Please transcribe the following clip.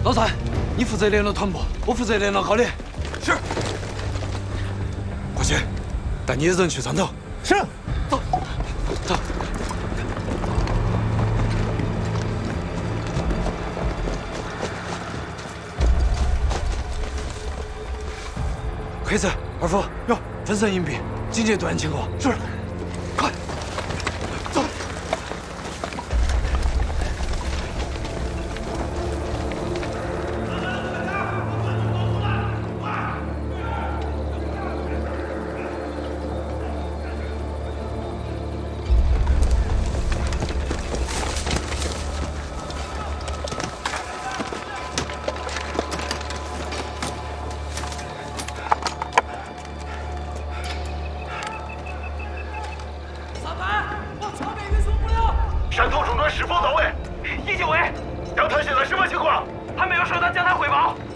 老三，你负责联络团部，我负责联络高连。是。过去，带你的人去山头。 是。 走，走。奎子、二副， 哟， 分散隐蔽，警戒断案情况。是。快，走。 山头中转是否到位？ 已经为。 江滩现在什么情况？ 还没有收到江滩汇报。